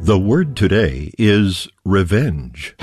The word today is revenge.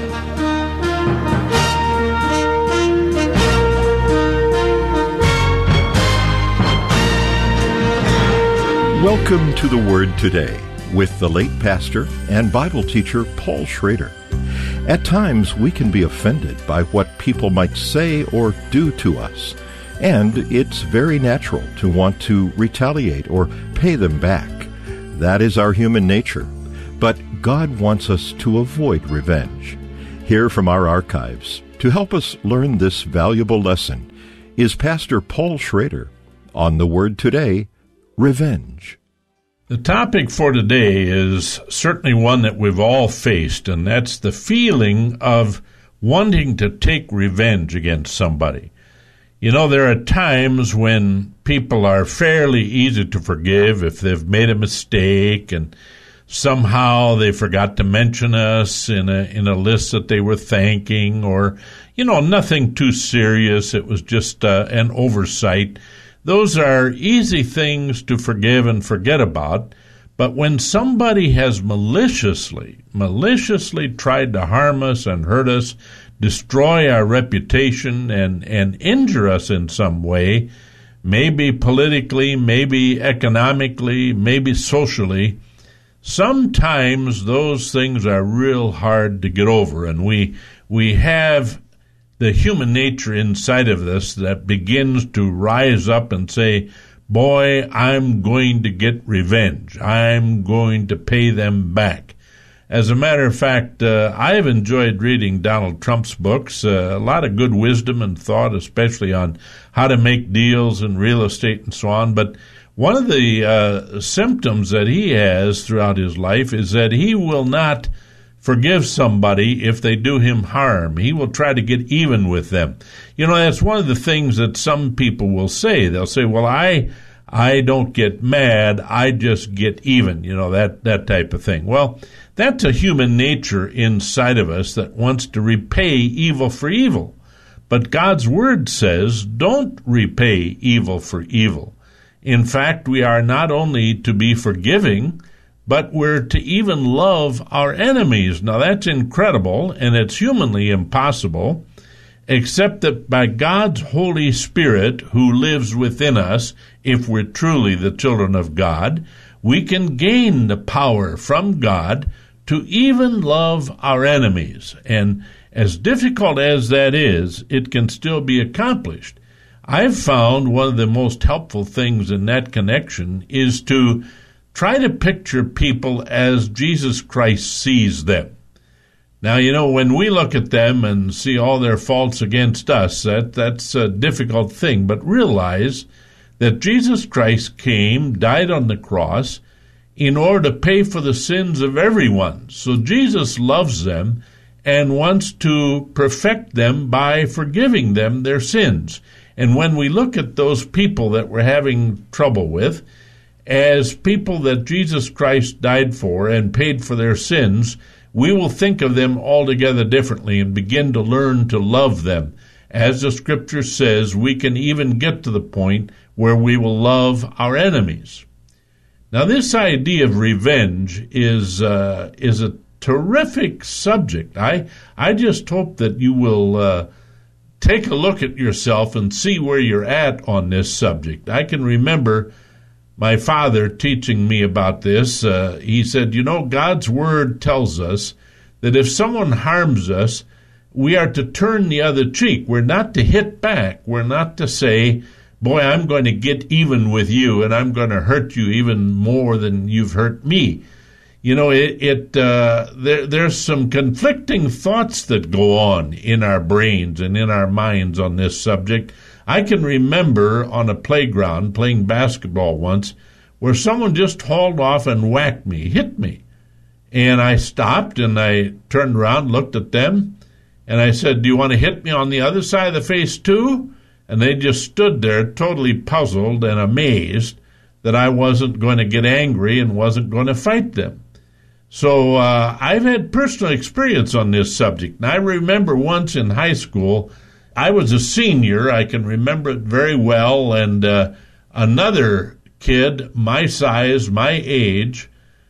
Welcome to the Word Today with the late pastor and Bible teacher Paul Schrader. At times we can be offended by what people might say or do to us, and it's very natural to want to retaliate or pay them back. That is our human nature, but God wants us to avoid revenge. Here from our archives, to help us learn this valuable lesson, is Pastor Paul Schrader on the Word Today, Revenge. The topic for today is certainly one that we've all faced, and that's the feeling of wanting to take revenge against somebody. You know, there are times when people are fairly easy to forgive if they've made a mistake and somehow they forgot to mention us in a list that they were thanking, or, nothing too serious. It was just an oversight. Those are easy things to forgive and forget about. But when somebody has maliciously tried to harm us and hurt us, destroy our reputation and injure us in some way, maybe politically, maybe economically, maybe socially, sometimes those things are real hard to get over, and we have the human nature inside of us that begins to rise up and say, boy, I'm going to get revenge. I'm going to pay them back. As a matter of fact, I've enjoyed reading Donald Trump's books, a lot of good wisdom and thought, especially on how to make deals in real estate and so on. But one of the symptoms that he has throughout his life is that he will not forgive somebody if they do him harm. He will try to get even with them. That's one of the things that some people will say. They'll say, well, I don't get mad, I just get even, that type of thing. Well, that's a human nature inside of us that wants to repay evil for evil. But God's Word says, don't repay evil for evil. In fact, we are not only to be forgiving, but we're to even love our enemies. Now, that's incredible, and it's humanly impossible, except that by God's Holy Spirit, who lives within us, if we're truly the children of God, we can gain the power from God to even love our enemies. And as difficult as that is, it can still be accomplished. I've found one of the most helpful things in that connection is to try to picture people as Jesus Christ sees them. Now, when we look at them and see all their faults against us, that's a difficult thing. But realize that Jesus Christ came, died on the cross, in order to pay for the sins of everyone. So Jesus loves them and wants to perfect them by forgiving them their sins. And when we look at those people that we're having trouble with, as people that Jesus Christ died for and paid for their sins, we will think of them altogether differently and begin to learn to love them. As the Scripture says, we can even get to the point where we will love our enemies. Now, this idea of revenge is a terrific subject. I just hope that you will take a look at yourself and see where you're at on this subject. I can remember my father teaching me about this. He said, God's Word tells us that if someone harms us, we are to turn the other cheek. We're not to hit back. We're not to say, boy, I'm going to get even with you, and I'm going to hurt you even more than you've hurt me. There's some conflicting thoughts that go on in our brains and in our minds on this subject. I can remember on a playground playing basketball once where someone just hauled off and whacked me, hit me. And I stopped and I turned around, looked at them, and I said, do you want to hit me on the other side of the face too? And they just stood there totally puzzled and amazed that I wasn't going to get angry and wasn't going to fight them. So I've had personal experience on this subject. And I remember once in high school, I was a senior. I can remember it very well. And another kid, my size, my age,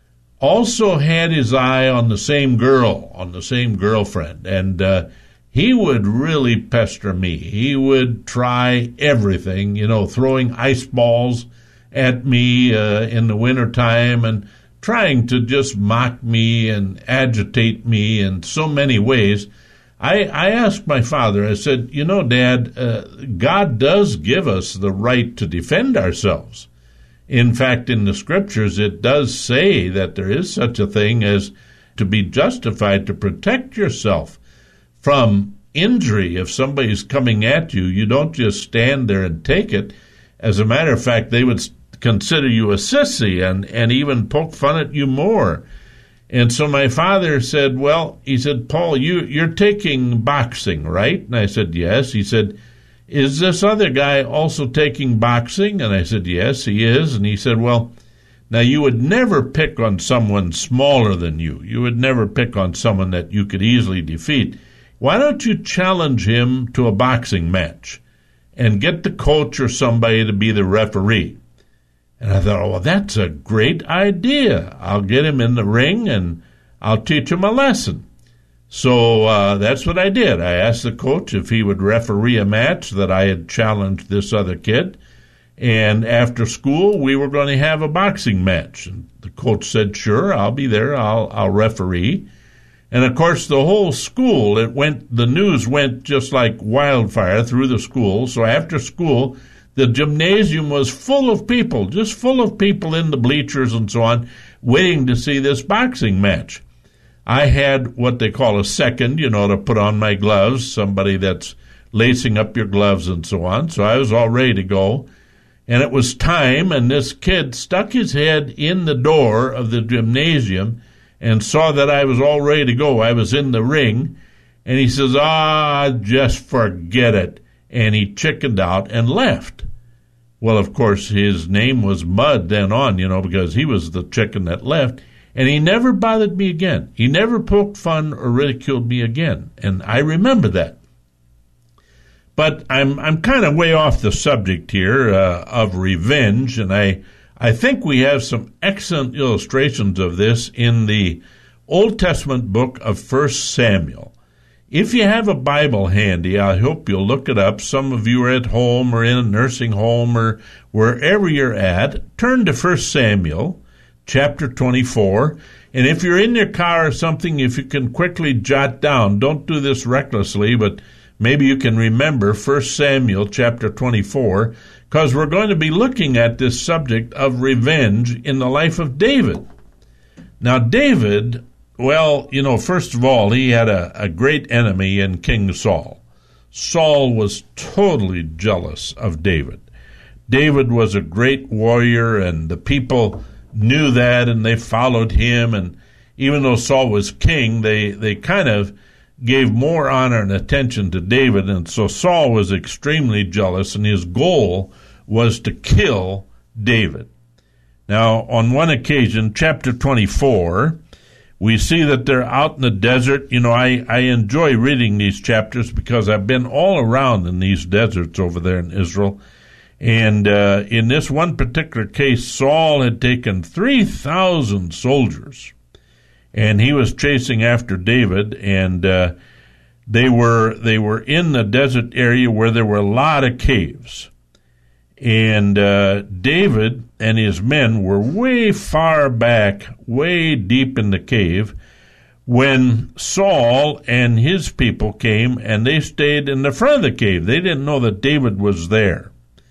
also had his eye on the same girl, on the same girlfriend. And he would really pester me. He would try everything, throwing ice balls at me in the wintertime and trying to just mock me and agitate me in so many ways. I asked my father, I said, Dad, God does give us the right to defend ourselves. In fact, in the scriptures, it does say that there is such a thing as to be justified to protect yourself from injury. If somebody's coming at you, you don't just stand there and take it. As a matter of fact, they would consider you a sissy and even poke fun at you more. And so my father said, he said, Paul, you're taking boxing, right? And I said, yes. He said, is this other guy also taking boxing? And I said, yes, he is. And he said, now you would never pick on someone smaller than you. You would never pick on someone that you could easily defeat. Why don't you challenge him to a boxing match and get the coach or somebody to be the referee? And I thought, that's a great idea. I'll get him in the ring and I'll teach him a lesson. So that's what I did. I asked the coach if he would referee a match that I had challenged this other kid. And after school, we were going to have a boxing match. And the coach said, sure, I'll be there. I'll referee. And, of course, the whole school, the news went just like wildfire through the school. So after school, the gymnasium was full of people, just full of people in the bleachers and so on, waiting to see this boxing match. I had what they call a second, to put on my gloves, somebody that's lacing up your gloves and so on. So I was all ready to go. And it was time, and this kid stuck his head in the door of the gymnasium and saw that I was all ready to go. I was in the ring. And he says, just forget it. And he chickened out and left. Well, of course, his name was Mud then on, because he was the chicken that left. And he never bothered me again. He never poked fun or ridiculed me again. And I remember that. But I'm kind of way off the subject here of revenge. And I think we have some excellent illustrations of this in the Old Testament book of 1 Samuel. If you have a Bible handy, I hope you'll look it up. Some of you are at home or in a nursing home or wherever you're at. Turn to 1 Samuel, chapter 24. And if you're in your car or something, if you can quickly jot down, don't do this recklessly, but maybe you can remember 1 Samuel, chapter 24, because we're going to be looking at this subject of revenge in the life of David. Now, David, first of all, he had a great enemy in King Saul. Saul was totally jealous of David. David was a great warrior, and the people knew that, and they followed him. And even though Saul was king, they kind of gave more honor and attention to David. And so Saul was extremely jealous, and his goal was to kill David. Now, on one occasion, chapter 24, we see that they're out in the desert. I enjoy reading these chapters because I've been all around in these deserts over there in Israel. And in this one particular case, Saul had taken 3,000 soldiers, and he was chasing after David. And they were in the desert area where there were a lot of caves. And David and his men were way far back, way deep in the cave, when Saul and his people came, and they stayed in the front of the cave. They didn't know that David was there.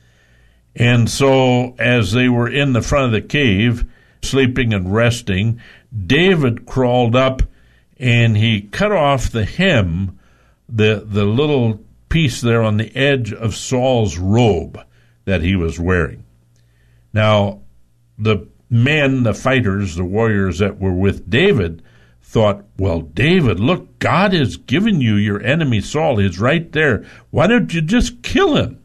And so as they were in the front of the cave, sleeping and resting, David crawled up, and he cut off the hem, the little piece there on the edge of Saul's robe that he was wearing. Now, the men, the fighters, the warriors that were with David thought, David, look, God has given you your enemy Saul. He's right there. Why don't you just kill him?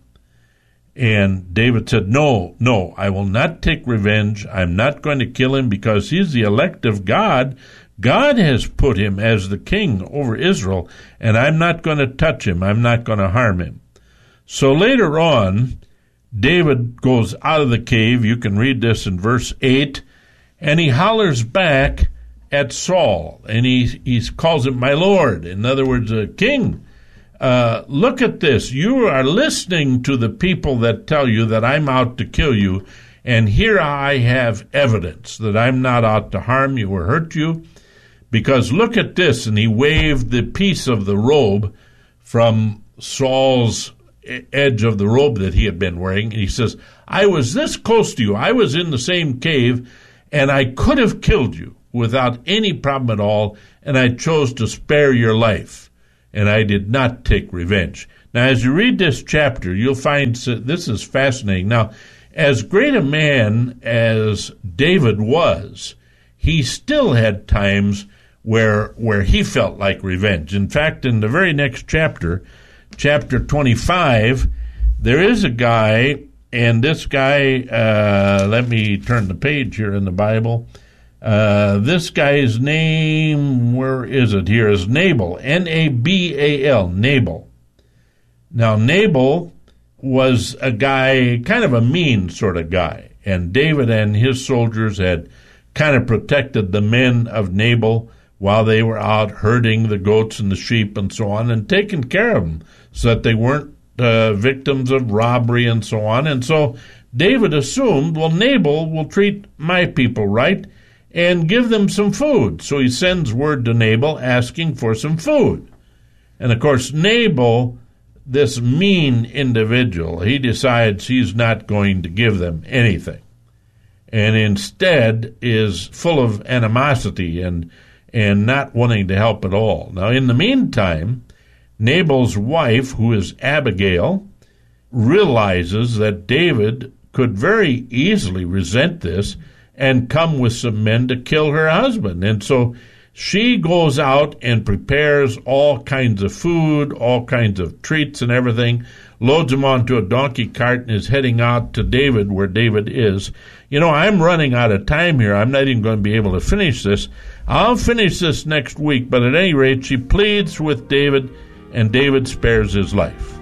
And David said, no, I will not take revenge. I'm not going to kill him because he's the elect of God. God has put him as the king over Israel, and I'm not going to touch him. I'm not going to harm him. So later on, David goes out of the cave. You can read this in verse 8. And he hollers back at Saul, and he calls him my lord. In other words, king. Look at this. You are listening to the people that tell you that I'm out to kill you, and here I have evidence that I'm not out to harm you or hurt you, because look at this. And he waved the piece of the robe from Saul's edge of the robe that he had been wearing, and he says, I was this close to you. I was in the same cave, and I could have killed you without any problem at all, and I chose to spare your life, and I did not take revenge. Now, as you read this chapter, you'll find this is fascinating. Now, as great a man as David was, he still had times where he felt like revenge. In fact, in the very next chapter, chapter 25, there is a guy, and this guy, let me turn the page here in the Bible. This guy's name, where is it here, is Nabal, Nabal, Nabal. Now, Nabal was a guy, kind of a mean sort of guy, and David and his soldiers had kind of protected the men of Nabal while they were out herding the goats and the sheep and so on, and taking care of them so that they weren't victims of robbery and so on. And so David assumed, well, Nabal will treat my people right and give them some food. So he sends word to Nabal asking for some food. And, of course, Nabal, this mean individual, he decides he's not going to give them anything, and instead is full of animosity and not wanting to help at all. Now, in the meantime, Nabal's wife, who is Abigail, realizes that David could very easily resent this and come with some men to kill her husband. And so she goes out and prepares all kinds of food, all kinds of treats and everything, loads them onto a donkey cart, and is heading out to David, where David is. You know, I'm running out of time here. I'm not even going to be able to finish this. I'll finish this next week, but at any rate, she pleads with David, and David spares his life.